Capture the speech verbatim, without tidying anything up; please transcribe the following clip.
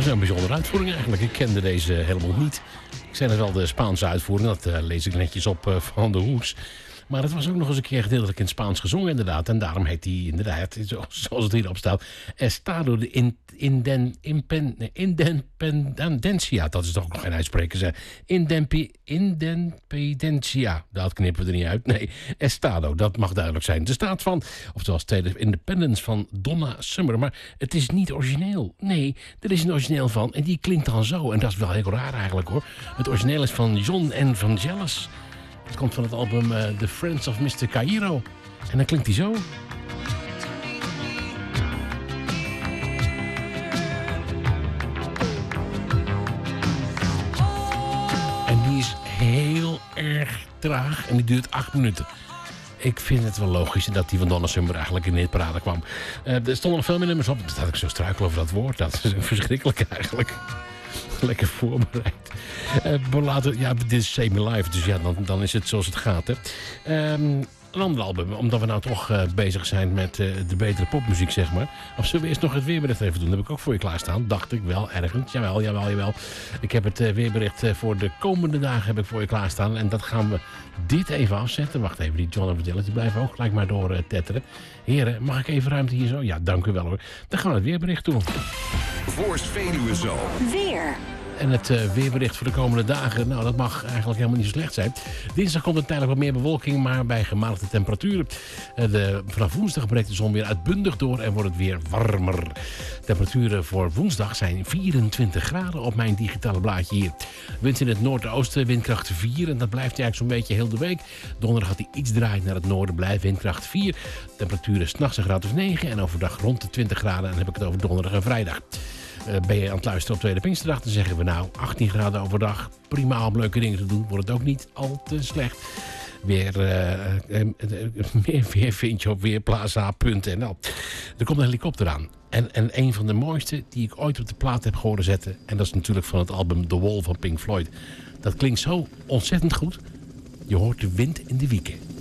is een bijzondere uitvoering eigenlijk. Ik kende deze helemaal niet. Ik zei net wel de Spaanse uitvoering. Dat uh, lees ik netjes op uh, van de hoes. Maar het was ook nog eens een keer gedeeltelijk in het Spaans gezongen inderdaad. En daarom heet hij inderdaad, zoals het hierop staat... Estado de in, inden, impen, Independencia. Dat is toch ook nog geen uitspreken. Zeg. Indempi, Independencia. Dat knippen we er niet uit. Nee, Estado, dat mag duidelijk zijn. De staat van, oftewel State of Independence van Donna Summer. Maar het is niet origineel. Nee, er is een origineel van. En die klinkt dan zo. En dat is wel heel raar eigenlijk hoor. Het origineel is van John Evangelis. Het komt van het album uh, The Friends of mister Cairo. En dan klinkt hij zo. En die is heel erg traag. En die duurt acht minuten. Ik vind het wel logisch dat die van Donna Summer eigenlijk in dit parade kwam. Uh, er stonden nog veel meer nummers op. Dat had ik zo struikel over dat woord. Dat is verschrikkelijk eigenlijk. Lekker voorbereid. Uh, later, ja, dit is semi-live, dus ja, dan, dan is het zoals het gaat. Hè. Um, een ander album, omdat we nou toch uh, bezig zijn met uh, de betere popmuziek, zeg maar. Of zullen we eerst nog het weerbericht even doen? Dat heb ik ook voor je klaarstaan. Dacht ik wel, ergens. Jawel, jawel, jawel. Ik heb het uh, weerbericht uh, voor de komende dagen heb ik voor je klaarstaan. En dat gaan we dit even afzetten. Wacht even, die John Evangelis, die blijven ook gelijk maar door uh, tetteren. Heren, mag ik even ruimte hier zo? Ja, dank u wel hoor. Dan gaan we het weerbericht doen. Voorst Veluwe zo. Weer. En het uh, weerbericht voor de komende dagen, nou dat mag eigenlijk helemaal niet zo slecht zijn. Dinsdag komt er tijdelijk wat meer bewolking, maar bij gematigde temperaturen. Uh, de, vanaf woensdag breekt de zon weer uitbundig door en wordt het weer warmer. Temperaturen voor woensdag zijn vierentwintig graden op mijn digitale blaadje hier. Wind in het noordoosten, windkracht vier en dat blijft eigenlijk zo'n beetje heel de week. Donderdag gaat hij iets draaien naar het noorden, blijft windkracht vier. Temperaturen 's nachts een graad of negen en overdag rond de twintig graden. En dan heb ik het over donderdag en vrijdag. Uh, ben je aan het luisteren op Tweede Pinksterdag, dan zeggen we nou achttien graden overdag. Prima om leuke dingen te doen, wordt het ook niet al te slecht. Weer, uh, uh, uh, meer weer vind je op weerplaza punt n l. Er komt een helikopter aan. En, en een van de mooiste die ik ooit op de plaat heb horen zetten. En dat is natuurlijk van het album The Wall van Pink Floyd. Dat klinkt zo ontzettend goed. Je hoort de wind in de wieken.